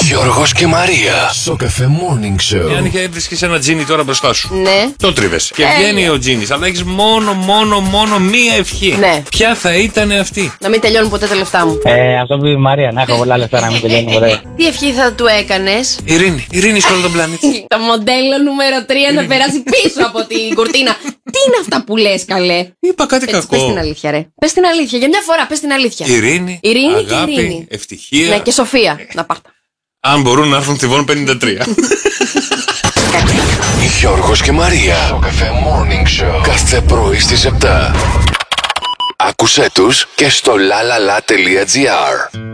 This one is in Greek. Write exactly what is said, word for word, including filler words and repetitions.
Γιώργος και Μαρία. Σοκαφέ Morning Show. Αν έβρισκες ένα τζίνι τώρα μπροστά σου. Ναι. Το τρίβες. Και Ε, βγαίνει ο τζίνις, αλλά έχεις μόνο, μόνο, μόνο μία ευχή. Ναι. Ποια θα ήταν αυτή? Να μην τελειώνουν ποτέ τα λεφτά μου. Ε, αυτό που είπε η Μαρία, να έχω πολλά λεφτά να μην τελειώνει ποτέ. Τι ευχή θα του έκανες? Ειρήνη, ειρήνη σε όλο τον πλανήτη. Το μοντέλο νούμερο τρία να περάσει πίσω από την κουρτίνα. Τι είναι αυτά που λες, καλέ? Είπα κάτι Έτσι, πες κακό. την αλήθεια, ρε. Πες την αλήθεια. Για μια φορά, πες την αλήθεια. Ειρήνη, Ειρήνη αγάπη, και ειρήνη. ευτυχία. Ναι, και Σοφία. Να πάρτα. Αν μπορούν να έρθουν Θηβών πενήντα τρία. Γιώργος και Μαρία. Σοκαφέ Morning Show. Κάθε πρωί στις επτά. Άκουσέ τους και στο lalala.gr.